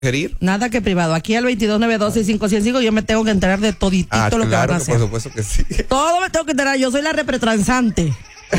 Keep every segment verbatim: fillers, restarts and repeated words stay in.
¿Gerir? Nada que privado. Aquí al veintidós noventa y dos sesenta y cinco cien y cinco yo me tengo que enterar de toditito Ah, lo claro, que van a hacer. Por supuesto que sí. Todo me tengo que enterar. Yo soy la repretransante.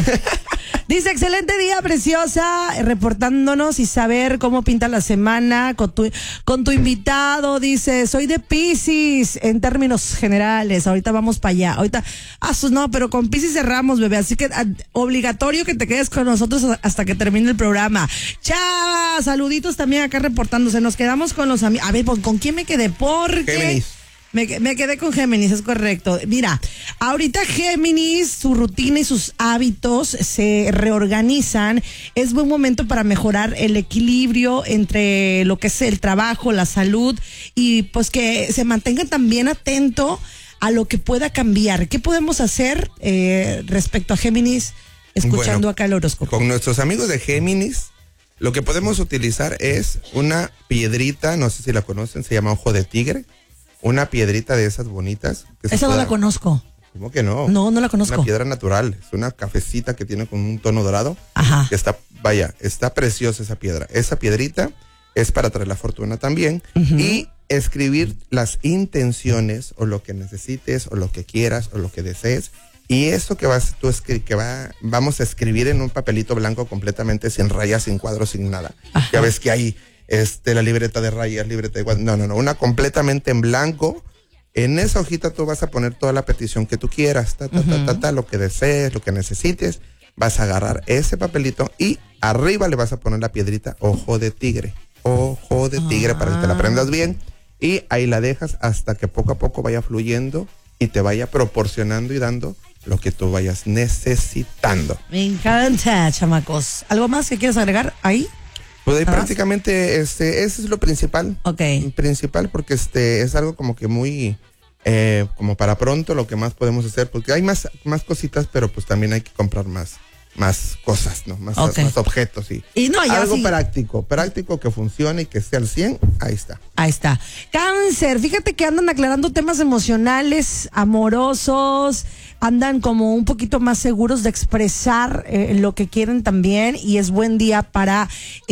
Dice, excelente día, preciosa, reportándonos y saber cómo pinta la semana con tu, con tu invitado. Dice, soy de Piscis en términos generales. Ahorita vamos para allá. Ahorita, ah, no, pero con Piscis cerramos, bebé. Así que a, obligatorio que te quedes con nosotros hasta que termine el programa. Chao, saluditos también acá reportándose. Nos quedamos con los amigos. A ver, ¿con quién me quedé? Porque... Géminis. Me, me quedé con Géminis, es correcto. Mira, ahorita Géminis, su rutina y sus hábitos se reorganizan. Es buen momento para mejorar el equilibrio entre lo que es el trabajo, la salud y pues que se mantenga también atento a lo que pueda cambiar. ¿Qué podemos hacer eh, respecto a Géminis escuchando Bueno, acá el horóscopo? Con nuestros amigos de Géminis, lo que podemos utilizar es una piedrita, no sé si la conocen, se llama ojo de tigre. Una piedrita de esas bonitas. Que Esa no la conozco. ¿Cómo que no? No, no la conozco. Una piedra natural. Es una cafecita que tiene con un tono dorado. Ajá. Que está, vaya, está preciosa esa piedra. Esa piedrita es para traer la fortuna también. Uh-huh. Y escribir las intenciones o lo que necesites o lo que quieras o lo que desees. Y eso que vas tú escri- que va, vamos a escribir en un papelito blanco completamente sin rayas, sin cuadros, sin nada. Ajá. Ya ves que hay este, la libreta de rayas, libreta de cuadros. No, no, no, una completamente en blanco. En esa hojita tú vas a poner toda la petición que tú quieras, ta, ta, uh-huh. ta, ta, ta, lo que desees, lo que necesites. Vas a agarrar ese papelito y arriba le vas a poner la piedrita ojo de tigre. Ojo de tigre, ah. para que te la aprendas bien. Y ahí la dejas hasta que poco a poco vaya fluyendo y te vaya proporcionando y dando lo que tú vayas necesitando. Me encanta, chamacos. ¿Algo más que quieres agregar ahí? Pues ahí prácticamente este, eso es lo principal. Ok. Principal porque este es algo como que muy, eh, como para pronto lo que más podemos hacer, porque hay más, más cositas, pero pues también hay que comprar más, más cosas, ¿no? Más, okay. más objetos y, y no, ya algo sí. práctico, práctico que funcione y que esté al cien, ahí está. Ahí está. Cáncer, fíjate que andan aclarando temas emocionales, amorosos, andan como un poquito más seguros de expresar eh, lo que quieren también y es buen día para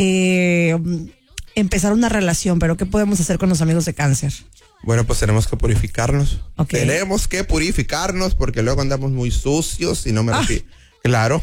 eh, empezar una relación, pero ¿qué podemos hacer con los amigos de Cáncer? Bueno, pues tenemos que purificarnos. Okay. Tenemos que purificarnos porque luego andamos muy sucios y no me refiero. Ah. Claro,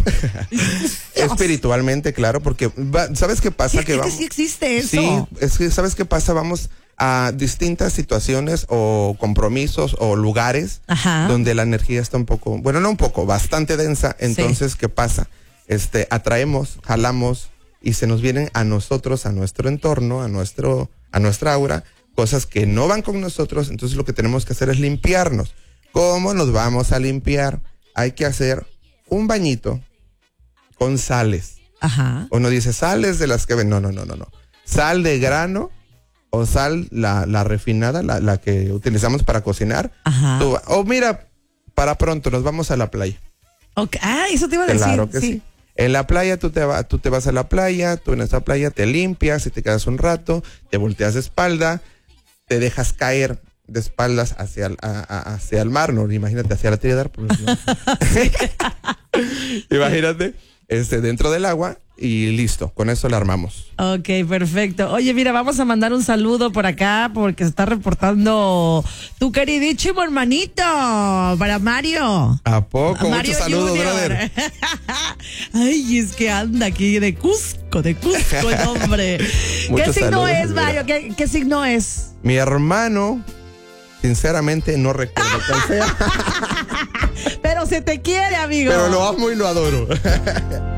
espiritualmente, claro, porque va, ¿sabes qué pasa? Sí, que es vamos, que sí existe eso. Sí, es que ¿sabes qué pasa? Vamos a distintas situaciones o compromisos o lugares Ajá. donde la energía está un poco, bueno, no un poco, bastante densa. Entonces, sí. ¿qué pasa? Este, atraemos, jalamos y se nos vienen a nosotros, a nuestro entorno, a nuestro, a nuestra aura, cosas que no van con nosotros. Entonces, lo que tenemos que hacer es limpiarnos. ¿Cómo nos vamos a limpiar? Hay que hacer un bañito con sales. Ajá. Uno dice sales de las que ven. No, no, no, no, no. Sal de grano o sal, la, la refinada, la, la que utilizamos para cocinar. Ajá. Tú, o oh, mira, para pronto nos vamos a la playa. Okay. Ah, eso te iba a decir. Claro que sí. sí. En la playa tú te, va, tú te vas a la playa, tú en esa playa te limpias y te quedas un rato, te volteas de espalda, te dejas caer de espaldas hacia el, a, a, hacia el mar, no, imagínate, hacia la tierra, pues, no. Imagínate, este, dentro del agua y listo, con eso la armamos. Ok, perfecto. Oye, mira, vamos a mandar un saludo por acá porque se está reportando tu queridísimo hermanito para Mario. ¿A poco? Mario Muchos saludos, Junior. brother. Ay, es que anda aquí de Cusco, de Cusco el hombre. ¿Qué signo saludos, es, Mario? ¿Qué, ¿Qué signo es? Mi hermano, sinceramente no recuerdo cuál sea. Pero se te quiere, amigo. Pero lo amo y lo adoro.